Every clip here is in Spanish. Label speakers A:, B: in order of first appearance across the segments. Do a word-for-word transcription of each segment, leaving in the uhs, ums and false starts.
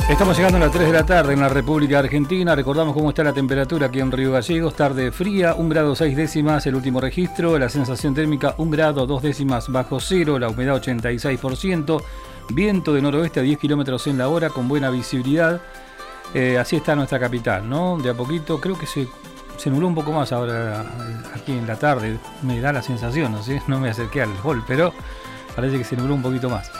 A: Estamos llegando a las tres de la tarde en la República Argentina. Recordamos cómo está la temperatura aquí en Río Gallegos. Tarde fría, un grado seis décimas el último registro. La sensación térmica un grado dos décimas bajo cero. La humedad ochenta y seis por ciento. Viento de noroeste a diez kilómetros en la hora con buena visibilidad. Eh, así está nuestra capital, ¿no? De a poquito, creo que se, se nubló un poco más ahora aquí en la tarde. Me da la sensación, no sé, no me acerqué al hall, pero parece que se nubló un poquito más.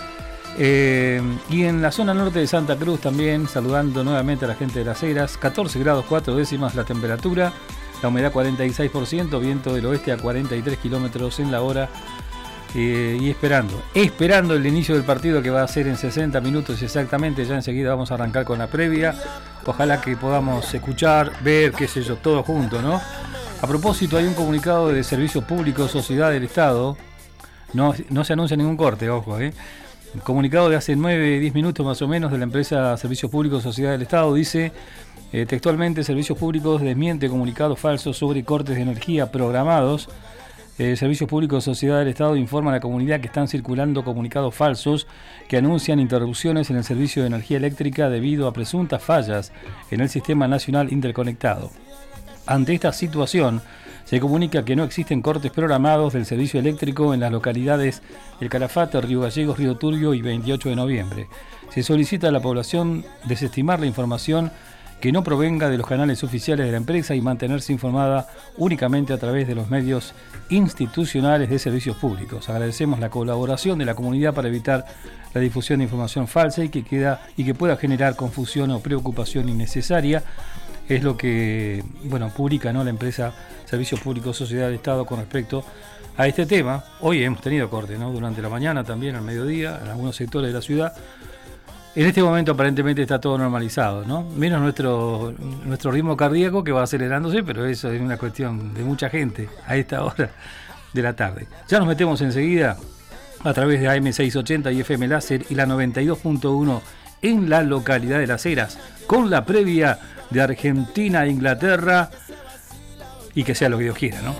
A: Eh, y en la zona norte de Santa Cruz también, saludando nuevamente a la gente de Las Heras, catorce grados cuatro décimas la temperatura, la humedad cuarenta y seis por ciento, viento del oeste a cuarenta y tres kilómetros en la hora, eh, y esperando, esperando el inicio del partido que va a ser en sesenta minutos exactamente. Ya enseguida vamos a arrancar con la previa, ojalá que podamos escuchar, ver, qué sé yo, todo junto, ¿no? A propósito, hay un comunicado de Servicios Públicos, Sociedad del Estado, no, no se anuncia ningún corte, ojo, ¿eh? El comunicado de hace nueve, diez minutos más o menos de la empresa Servicios Públicos Sociedad del Estado dice eh, textualmente: Servicios Públicos desmiente comunicados falsos sobre cortes de energía programados. Eh, Servicios Públicos Sociedad del Estado informa a la comunidad que están circulando comunicados falsos que anuncian interrupciones en el servicio de energía eléctrica debido a presuntas fallas en el Sistema Nacional Interconectado. Ante esta situación, se comunica que no existen cortes programados del servicio eléctrico en las localidades El Calafate, Río Gallegos, Río Turbio y veintiocho de noviembre. Se solicita a la población desestimar la información que no provenga de los canales oficiales de la empresa y mantenerse informada únicamente a través de los medios institucionales de servicios públicos. Agradecemos la colaboración de la comunidad para evitar la difusión de información falsa y que, queda, y que pueda generar confusión o preocupación innecesaria. Es lo que, bueno, publica, ¿no?, la empresa Servicios Públicos Sociedad del Estado con respecto a este tema. Hoy hemos tenido corte, ¿no?, durante la mañana, también al mediodía, en algunos sectores de la ciudad. En este momento aparentemente está todo normalizado, ¿no? Menos nuestro, nuestro ritmo cardíaco, que va acelerándose, pero eso es una cuestión de mucha gente a esta hora de la tarde. Ya nos metemos enseguida a través de A M seiscientos ochenta y F M Láser y la noventa y dos punto uno en la localidad de Las Heras, con la previa de Argentina e Inglaterra, y que sea lo que Dios quiera, ¿no?